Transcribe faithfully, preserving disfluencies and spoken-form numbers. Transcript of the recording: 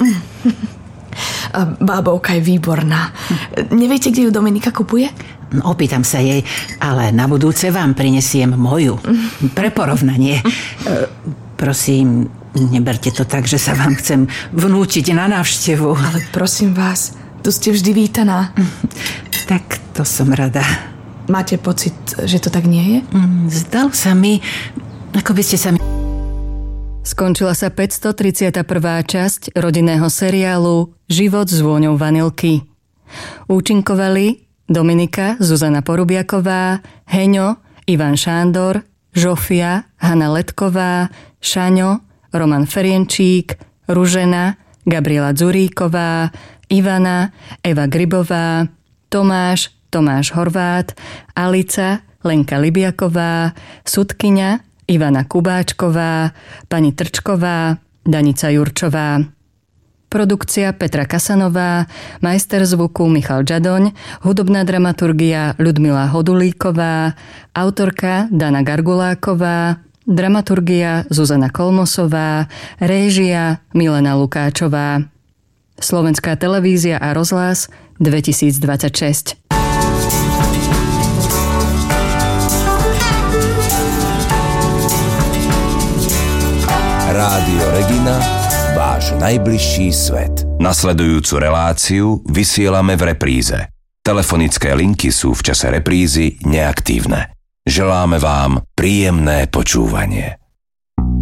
Bábovka je výborná. Neviete, kde ju Dominika kupuje? No, opýtam sa jej, ale na budúce vám prinesiem moju. Pre porovnanie. Prosím, neberte to tak, že sa vám chcem vnútiť na návštevu. Ale prosím vás, tu ste vždy vítaná. Tak to som rada. Máte pocit, že to tak nie je? Zdalo sa mi, ako by ste sa mi... Skončila sa päťstotridsiata prvá časť rodinného seriálu Život s vôňou vanilky. Účinkovali Dominika Zuzana Porubiaková, Heňo Ivan Šándor, Žofia Hana Letková, Šaňo Roman Ferienčík, Ružena Gabriela Dzuríková, Ivana Eva Grybová, Tomáš Tomáš Horvát, Alica Lenka Libiaková, Sudkyňa Ivana Kubáčková, pani Trčková, Danica Jurčová. Produkcia Petra Kasanová, majster zvuku Michal Žadoň, hudobná dramaturgia Ľudmila Hodulíková, autorka Dana Garguláková, dramaturgia Zuzana Kolmosová, réžia Milena Lukáčová. Slovenská televízia a rozhlas dvetisícdvadsaťšesť. Rádio Regina, váš najbližší svet. Nasledujúcu reláciu vysielame v repríze. Telefonické linky sú v čase reprízy neaktívne. Želáme vám príjemné počúvanie.